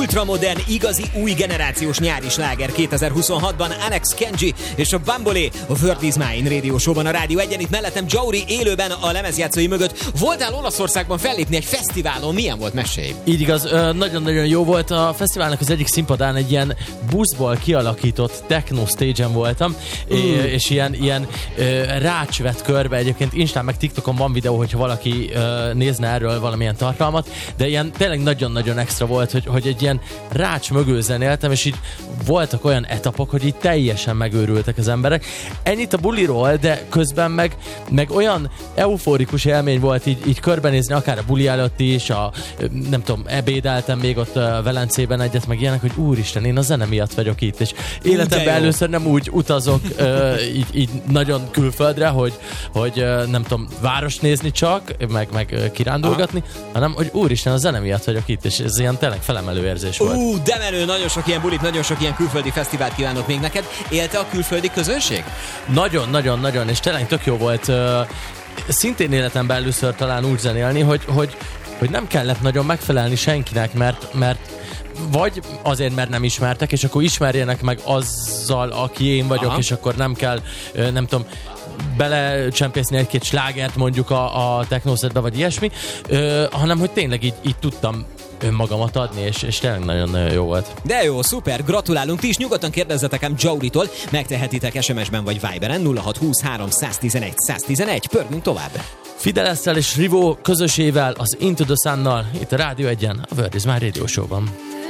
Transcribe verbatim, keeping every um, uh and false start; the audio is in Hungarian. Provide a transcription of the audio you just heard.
Ultramodern, igazi, új generációs nyári sláger kétezer-huszonhatban Alex Kenji és a Bambolé a World is Mine Radio Show-ban a Rádió egyen, itt mellettem Jauri élőben a lemezjátszói mögött. Voltál Olaszországban fellépni egy fesztiválon, milyen volt, mesélj? Így igaz, nagyon-nagyon jó volt. A fesztiválnak az egyik színpadán egy ilyen buszból kialakított techno stage-en voltam, mm. és ilyen, ilyen rács vett körbe. Egyébként Instán meg TikTokon van videó, hogyha valaki nézne erről valamilyen tartalmat, de ilyen tényleg nagyon-nagyon extra volt, hogy, hogy egy ilyen rács mögül zenéltem, és így voltak olyan etapok, hogy így teljesen megőrültek az emberek. Ennyit a buliról, de közben meg, meg olyan euforikus élmény volt így, így körbenézni, akár a buli előtt is, a, nem tudom, ebédeltem még ott Velencében egyet, meg ilyenek, hogy úristen, én a zene miatt vagyok itt, és életemben először nem úgy utazok így, így nagyon külföldre, hogy, hogy nem tudom, város nézni csak, meg, meg kirándulgatni, aha, hanem, hogy úristen, a zene miatt vagyok itt, és ez ilyen tényleg felemelő érzés volt. Ú, de menő, nagyon sok ilyen bulit, nagyon sok ilyen külföldi fesztivált kívánok még neked. Élte a külföldi közönség? Nagyon, nagyon, nagyon, és tényleg tök jó volt. Szintén életemben először talán úgy zenélni, hogy, hogy, hogy nem kellett nagyon megfelelni senkinek, mert, mert vagy azért, mert nem ismertek, és akkor ismerjenek meg azzal, aki én vagyok, aha, és akkor nem kell, nem tudom, belecsempészni egy-két slágert mondjuk a, a technószetbe, vagy ilyesmi, ö, hanem hogy tényleg így, így tudtam önmagamat adni, és, és tényleg nagyon jó volt. De jó, szuper, gratulálunk, ti is nyugodtan kérdezzetek ám Jauritól, megtehetitek es em es-ben vagy Viberen nulla hat húsz három száztizenegy száztizenegy, pörgünk tovább. Fidelesszel és Rivó közösével, az Into the Sun-nal, itt a Rádió egyen, a World is Mine Radio Show-ban.